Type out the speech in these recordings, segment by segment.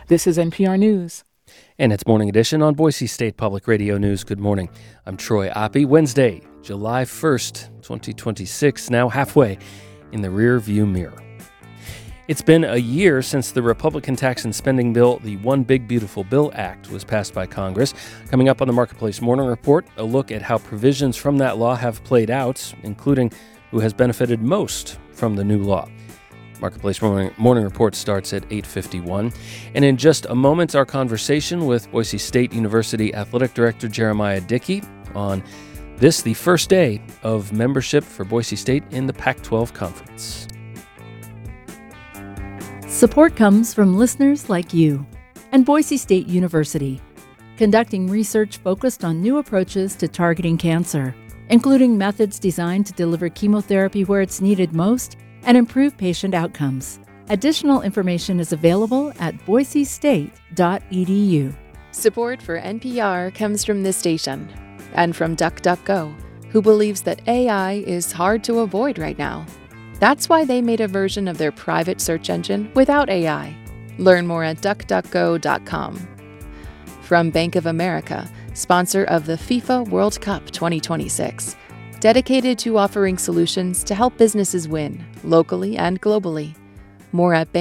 This is NPR News. And it's Morning Edition on Boise State Public Radio News. Good morning. I'm Troy Oppie. Wednesday, July 1st, 2026, now halfway in the rear view mirror. It's been a year since the Republican tax and spending bill, the One Big Beautiful Bill Act, was passed by Congress. Coming up on the Marketplace Morning Report, a look at how provisions from that law have played out, including who has benefited most from the new law. Marketplace Morning Report starts at 8:51. And in just a moment, our conversation with Boise State University Athletic Director Jeremiah Dickey on this, the first day of membership for Boise State in the Pac-12 Conference. Support comes from listeners like you and Boise State University, conducting research focused on new approaches to targeting cancer, including methods designed to deliver chemotherapy where it's needed most and improve patient outcomes. Additional information is available at boisestate.edu. Support for NPR comes from this station and from DuckDuckGo, who believes that AI is hard to avoid right now. That's why they made a version of their private search engine without AI. Learn more at duckduckgo.com. From Bank of America, sponsor of the FIFA World Cup 2026. Dedicated to offering solutions to help businesses win, locally and globally. More at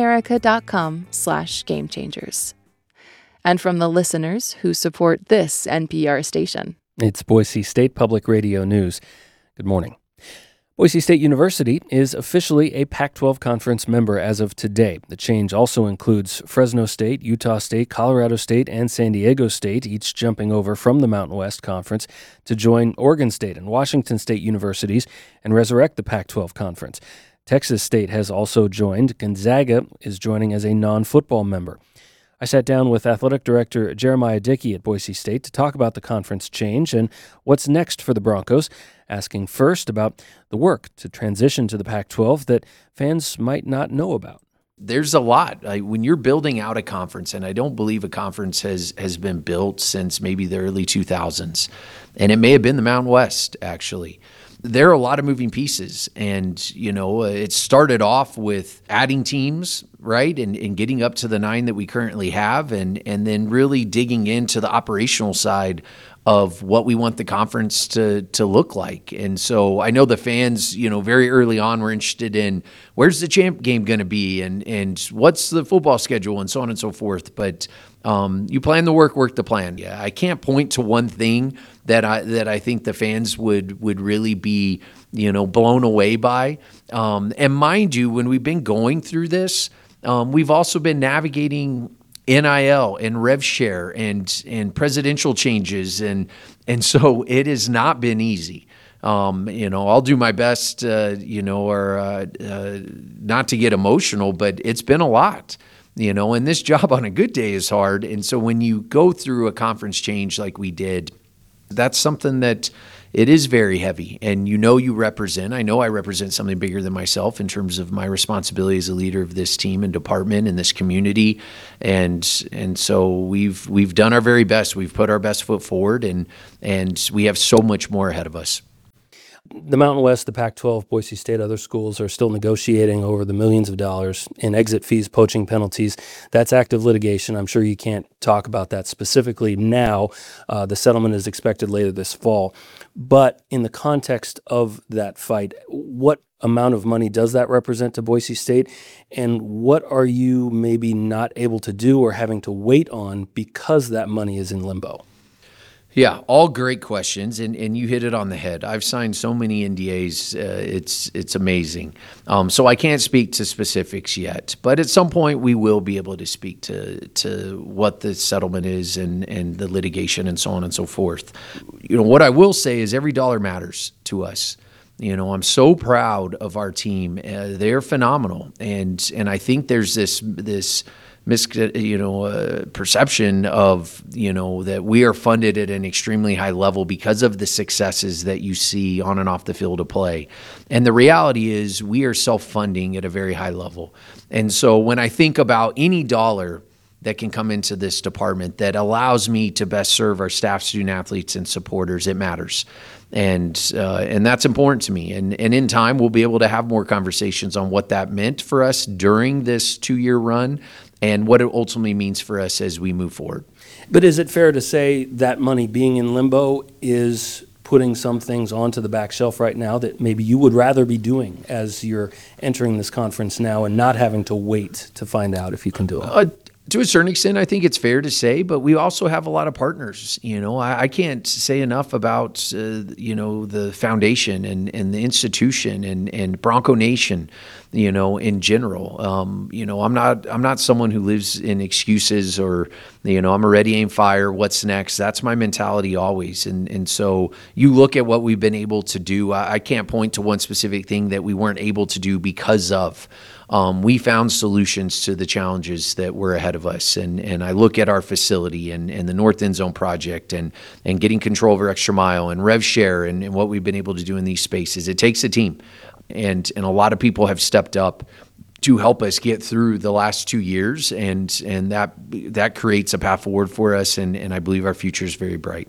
bankofamerica.com/gamechangers. And from the listeners who support this NPR station. It's Boise State Public Radio News. Good morning. Boise State University is officially a Pac-12 Conference member as of today. The change also includes Fresno State, Utah State, Colorado State, and San Diego State, each jumping over from the Mountain West Conference to join Oregon State and Washington State universities and resurrect the Pac-12 Conference. Texas State has also joined. Gonzaga is joining as a non-football member. I sat down with Athletic Director Jeremiah Dickey at Boise State to talk about the conference change and what's next for the Broncos, asking first about the work to transition to the Pac-12 that fans might not know about. There's a lot. When you're building out a conference, and I don't believe a conference has been built since maybe the early 2000s, and it may have been the Mountain West, actually. There are a lot of moving pieces, and, it started off with adding teams, right, and getting up to the 9 that we currently have, and then really digging into the operational side of what we want the conference to look like. And so I know the fans, very early on were interested in where's the champ game going to be and what's the football schedule and so on and so forth. But you plan the work the plan. Yeah, I can't point to one thing that I think the fans would really be, blown away by. And mind you, when we've been going through this, we've also been navigating NIL and rev share and presidential changes. And so it has not been easy. I'll do my best, not to get emotional, but it's been a lot, and this job on a good day is hard. And so when you go through a conference change like we did, that's something that it is very heavy. And I know I represent something bigger than myself in terms of my responsibility as a leader of this team and department and this community. And so we've done our very best. We've put our best foot forward, and we have so much more ahead of us. The Mountain West, the Pac-12, Boise State, other schools are still negotiating over the millions of dollars in exit fees, poaching penalties. That's active litigation. I'm sure you can't talk about that specifically now. The settlement is expected later this fall. But in the context of that fight, what amount of money does that represent to Boise State? And what are you maybe not able to do or having to wait on because that money is in limbo? Yeah, all great questions, and you hit it on the head. I've signed so many NDAs, it's amazing. So I can't speak to specifics yet, but at some point we will be able to speak to what the settlement is and the litigation and so on and so forth. What I will say is every dollar matters to us. I'm so proud of our team. They're phenomenal, and I think there's this perception of, that we are funded at an extremely high level because of the successes that you see on and off the field of play. And the reality is we are self-funding at a very high level. And so when I think about any dollar that can come into this department that allows me to best serve our staff, student athletes, and supporters, it matters. And that's important to me. And in time, we'll be able to have more conversations on what that meant for us during this 2-year run and what it ultimately means for us as we move forward. But is it fair to say that money being in limbo is putting some things onto the back shelf right now that maybe you would rather be doing as you're entering this conference now and not having to wait to find out if you can do it? To a certain extent, I think it's fair to say, but we also have a lot of partners. I can't say enough about, the foundation and the institution and Bronco Nation, in general. I'm not someone who lives in excuses or, I'm a ready, aim, fire, what's next? That's my mentality always. And so you look at what we've been able to do. I can't point to one specific thing that we weren't able to do because of. We found solutions to the challenges that were ahead of us. And I look at our facility and the North End Zone project and getting control over Extra Mile and Rev Share and what we've been able to do in these spaces. It takes a team. And a lot of people have stepped up to help us get through the last 2 years. And that creates a path forward for us. And I believe our future is very bright.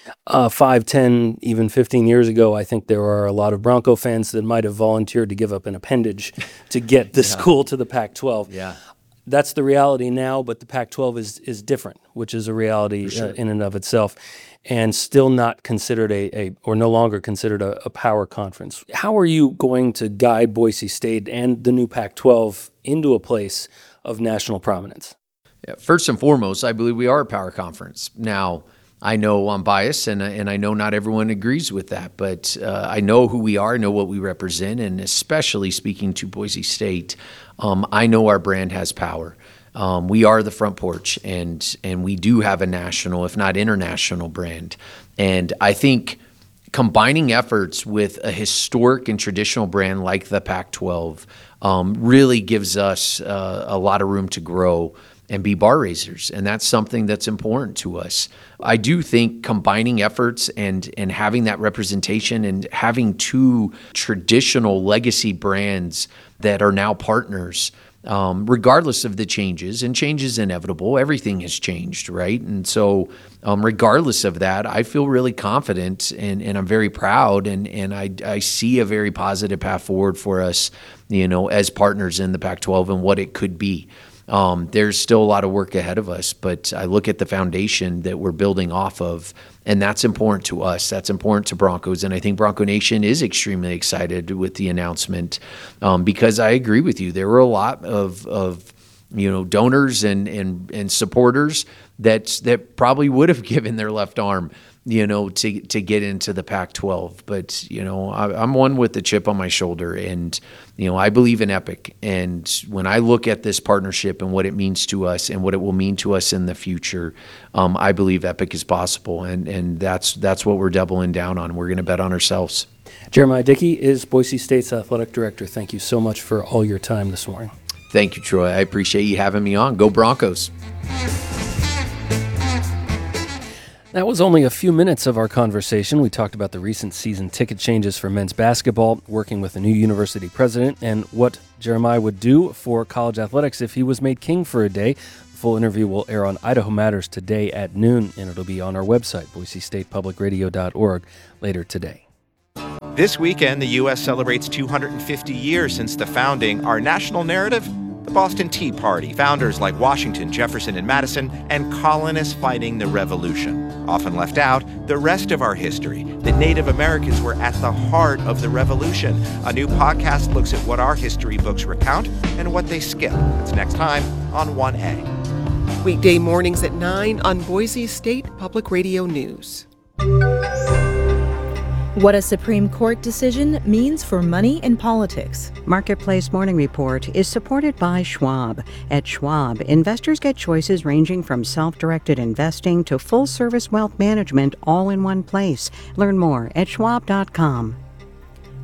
5, 10, even 15 years ago, I think there are a lot of Bronco fans that might have volunteered to give up an appendage to get the school to the Pac-12. Yeah. That's the reality now, but the Pac-12 is different, which is a reality in and of itself, and still not considered or no longer considered a power conference. How are you going to guide Boise State and the new Pac-12 into a place of national prominence? Yeah, first and foremost, I believe we are a power conference. Now, I know I'm biased, and I know not everyone agrees with that, but I know who we are, I know what we represent, and especially speaking to Boise State, I know our brand has power. We are the front porch, and we do have a national, if not international, brand. And I think combining efforts with a historic and traditional brand like the Pac-12 really gives us a lot of room to grow and be bar raisers. And that's something that's important to us. I do think combining efforts and having that representation and having two traditional legacy brands that are now partners, regardless of the changes, and change is inevitable, everything has changed, right? And so regardless of that, I feel really confident and I'm very proud and I see a very positive path forward for us, as partners in the Pac-12 and what it could be. There's still a lot of work ahead of us, but I look at the foundation that we're building off of, and that's important to us. That's important to Broncos, and I think Bronco Nation is extremely excited with the announcement because I agree with you. There were a lot of donors and supporters that probably would have given their left arm to get into the Pac-12. But, I'm one with the chip on my shoulder, and, I believe in Epic. And when I look at this partnership and what it means to us and what it will mean to us in the future, I believe Epic is possible. And that's what we're doubling down on. We're going to bet on ourselves. Jeremiah Dickey is Boise State's athletic director. Thank you so much for all your time this morning. Thank you, Troy. I appreciate you having me on. Go Broncos. That was only a few minutes of our conversation. We talked about the recent season ticket changes for men's basketball, working with a new university president, and what Jeremiah would do for college athletics if he was made king for a day. The full interview will air on Idaho Matters today at noon, and it'll be on our website, boisestatepublicradio.org, later today. This weekend, the U.S. celebrates 250 years since the founding. Our national narrative? The Boston Tea Party, founders like Washington, Jefferson, and Madison, and colonists fighting the Revolution. Often left out, the rest of our history, that Native Americans were at the heart of the Revolution. A new podcast looks at what our history books recount and what they skip. That's next time on 1A. Weekday mornings at 9 on Boise State Public Radio News. What a Supreme Court decision means for money and politics. Marketplace Morning Report is supported by Schwab. At Schwab, investors get choices ranging from self-directed investing to full-service wealth management all in one place. Learn more at schwab.com.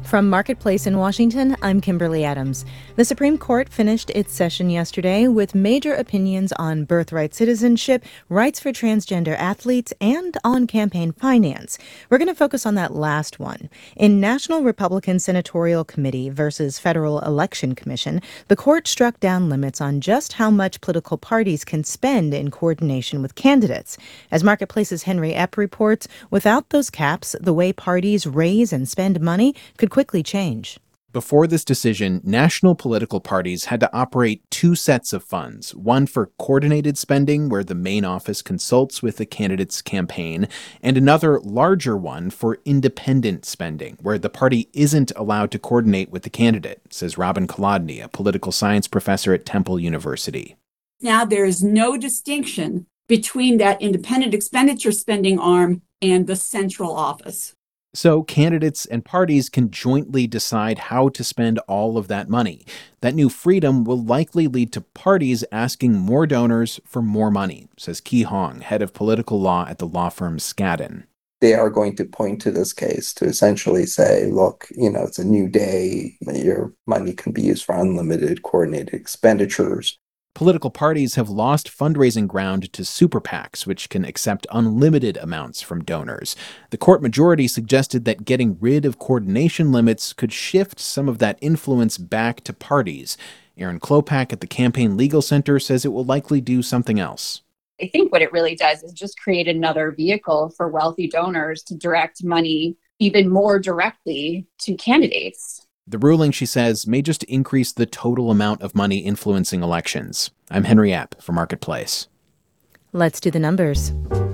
From Marketplace in Washington, I'm Kimberly Adams. The Supreme Court finished its session yesterday with major opinions on birthright citizenship, rights for transgender athletes, and on campaign finance. We're going to focus on that last one. In National Republican Senatorial Committee versus Federal Election Commission, the court struck down limits on just how much political parties can spend in coordination with candidates. As Marketplace's Henry Epp reports, without those caps, the way parties raise and spend money could quickly change. Before this decision, national political parties had to operate two sets of funds, one for coordinated spending, where the main office consults with the candidate's campaign, and another larger one for independent spending, where the party isn't allowed to coordinate with the candidate, says Robin Kolodny, a political science professor at Temple University. Now there is no distinction between that independent expenditure spending arm and the central office. So candidates and parties can jointly decide how to spend all of that money. That new freedom will likely lead to parties asking more donors for more money, says Ki Hong, head of political law at the law firm Skadden. They are going to point to this case to essentially say, look, it's a new day. Your money can be used for unlimited coordinated expenditures. Political parties have lost fundraising ground to super PACs, which can accept unlimited amounts from donors. The court majority suggested that getting rid of coordination limits could shift some of that influence back to parties. Erin Klopak at the Campaign Legal Center says it will likely do something else. I think what it really does is just create another vehicle for wealthy donors to direct money even more directly to candidates. The ruling, she says, may just increase the total amount of money influencing elections. I'm Henry Epp for Marketplace. Let's do the numbers.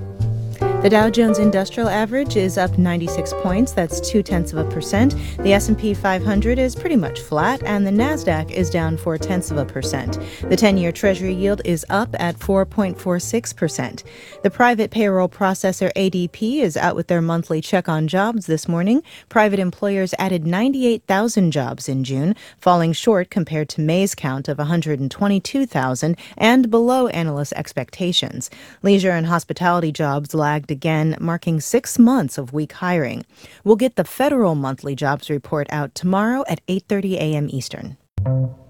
The Dow Jones Industrial Average is up 96 points. That's 0.2%. The S&P 500 is pretty much flat, and the Nasdaq is down 0.4%. The 10-year Treasury yield is up at 4.46%. The private payroll processor ADP is out with their monthly check on jobs this morning. Private employers added 98,000 jobs in June, falling short compared to May's count of 122,000 and below analysts' expectations. Leisure and hospitality jobs lagged again, marking 6 months of weak hiring. We'll get the federal monthly jobs report out tomorrow at 8:30 a.m. Eastern.